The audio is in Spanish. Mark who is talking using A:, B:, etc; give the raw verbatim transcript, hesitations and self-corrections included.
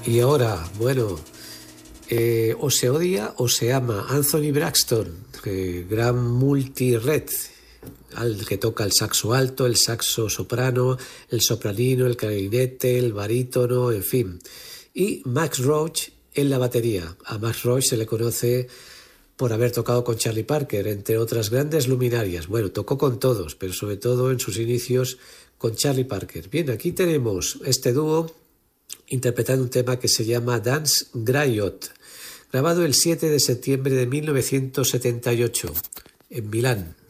A: Y ahora, bueno, eh, o se odia o se ama. Anthony Braxton, eh, gran multi-red, al que toca el saxo alto, el saxo soprano, el sopranino, el clarinete, el barítono, en fin. Y Max Roach en la batería. A Max Roach se le conoce por haber tocado con Charlie Parker, entre otras grandes luminarias. Bueno, tocó con todos, pero sobre todo en sus inicios con Charlie Parker. Bien, aquí tenemos este dúo interpretando un tema que se llama Dance Griot, grabado el siete de septiembre de mil novecientos setenta y ocho en Milán.